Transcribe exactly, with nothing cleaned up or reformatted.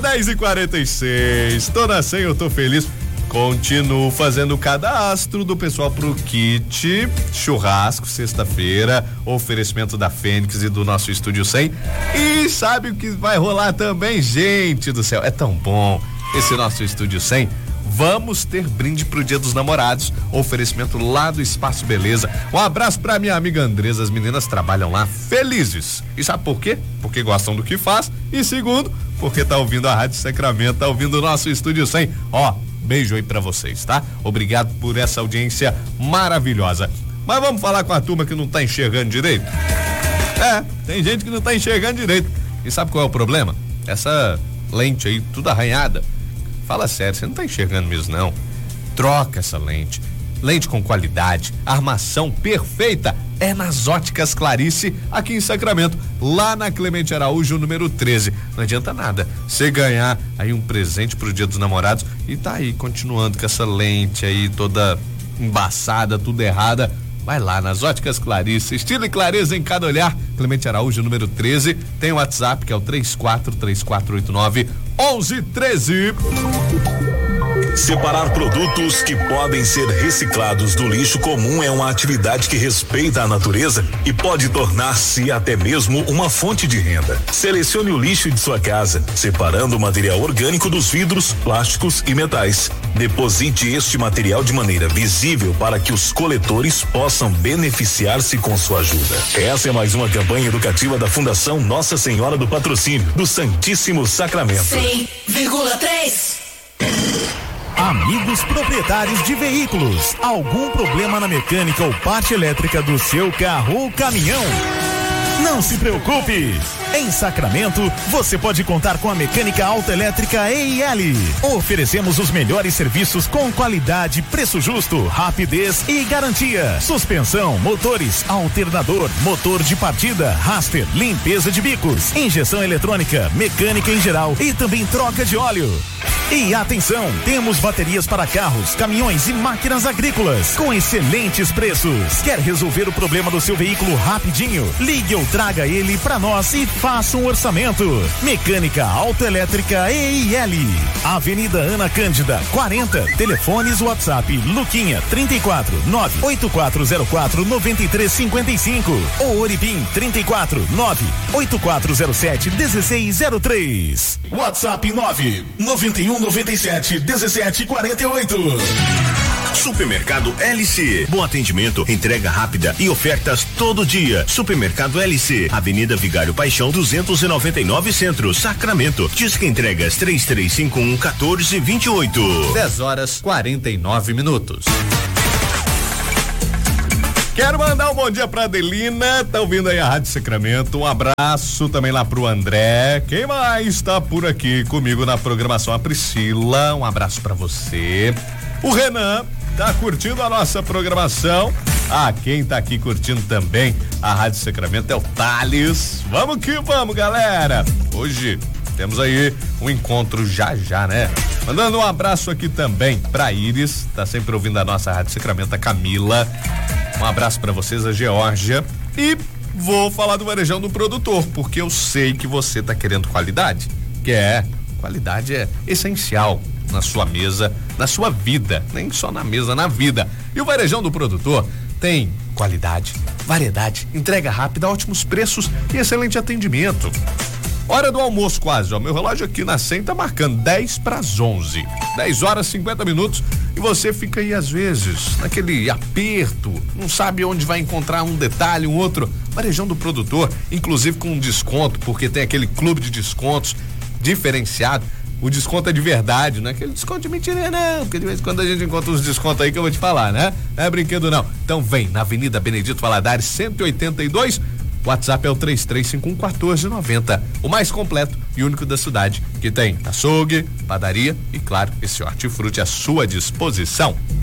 dez e quarenta e seis. Tô na cem, eu tô feliz. Continuo fazendo o cadastro do pessoal pro kit churrasco, sexta-feira, oferecimento da Fênix e do nosso Estúdio cem. E sabe o que vai rolar também, gente do céu? É tão bom esse nosso Estúdio cem. Vamos ter brinde pro Dia dos Namorados, oferecimento lá do Espaço Beleza. Um abraço pra minha amiga Andresa, as meninas trabalham lá felizes. E sabe por quê? Porque gostam do que faz. E segundo, porque tá ouvindo a Rádio Sacramento, tá ouvindo o nosso Estúdio cem. Ó, beijo aí pra vocês, tá? Obrigado por essa audiência maravilhosa. Mas vamos falar com a turma que não tá enxergando direito? É, tem gente que não tá enxergando direito. E sabe qual é o problema? Essa lente aí, tudo arranhada. Fala sério, você não tá enxergando mesmo, não. Troca essa lente. Lente com qualidade, armação perfeita, é nas Óticas Clarice, aqui em Sacramento, lá na Clemente Araújo, número treze. Não adianta nada você ganhar aí um presente pro Dia dos Namorados e tá aí continuando com essa lente aí toda embaçada, tudo errada. Vai lá nas Óticas Clarice, estilo e clareza em cada olhar. Clemente Araújo, número treze. Tem o WhatsApp que é o três quatro três quatro oito nove um um um três. Separar produtos que podem ser reciclados do lixo comum é uma atividade que respeita a natureza e pode tornar-se até mesmo uma fonte de renda. Selecione o lixo de sua casa, separando o material orgânico dos vidros, plásticos e metais. Deposite este material de maneira visível para que os coletores possam beneficiar-se com sua ajuda. Essa é mais uma campanha educativa da Fundação Nossa Senhora do Patrocínio, do Santíssimo Sacramento. cem vírgula três. Amigos proprietários de veículos, algum problema na mecânica ou parte elétrica do seu carro ou caminhão? Não se preocupe! Em Sacramento, você pode contar com a mecânica autoelétrica E I L. Oferecemos os melhores serviços com qualidade, preço justo, rapidez e garantia. Suspensão, motores, alternador, motor de partida, raster, limpeza de bicos, injeção eletrônica, mecânica em geral e também troca de óleo. E atenção, temos baterias para carros, caminhões e máquinas agrícolas com excelentes preços. Quer resolver o problema do seu veículo rapidinho? Ligue ou traga ele para nós e faça um orçamento. Mecânica autoelétrica E I L. Avenida Ana Cândida, quarenta. Telefones WhatsApp Luquinha trinta e quatro, nove oito quatro zero quatro, nove três cinco cinco ou Oribim trinta e quatro, nove oito quatro zero sete, um seis zero três. WhatsApp nove nove um nove sete, um sete quatro oito. Supermercado L C. Bom atendimento, entrega rápida e ofertas todo dia. Supermercado L C, Avenida Vigário Paixão duzentos e noventa e nove Centro, Sacramento. Disque entregas três três cinco um, um quatro dois oito. dez horas quarenta e nove minutos. Quero mandar um bom dia pra Adelina, tá ouvindo aí a Rádio Sacramento, um abraço também lá pro André, quem mais tá por aqui comigo na programação? A Priscila, um abraço pra você. O Renan tá curtindo a nossa programação. Ah, quem tá aqui curtindo também a Rádio Sacramento é o Thales. Vamos que vamos, galera. Hoje temos aí um encontro já já, né? Mandando um abraço aqui também pra Iris, tá sempre ouvindo a nossa Rádio Sacramento, a Camila. Um abraço pra vocês, a Geórgia. E vou falar do varejão do produtor, porque eu sei que você tá querendo qualidade. Que é, qualidade é essencial na sua mesa, na sua vida, nem só na mesa, na vida. E o varejão do produtor tem qualidade, variedade, entrega rápida, ótimos preços e excelente atendimento. Hora do almoço quase, ó, meu relógio aqui na cem tá marcando dez para as onze, dez horas e cinquenta minutos, e você fica aí às vezes naquele aperto, não sabe onde vai encontrar um detalhe, um outro. Varejão do produtor, inclusive com um desconto, porque tem aquele clube de descontos diferenciado. O desconto é de verdade, não é aquele desconto de mentira, não, porque de vez em quando a gente encontra uns descontos aí que eu vou te falar, né? Não é brinquedo não. Então vem na Avenida Benedito Valadares, cento e oitenta e dois, WhatsApp é o três três cinco um, um quatro nove zero, o mais completo e único da cidade, que tem açougue, padaria e, claro, esse hortifruti à sua disposição.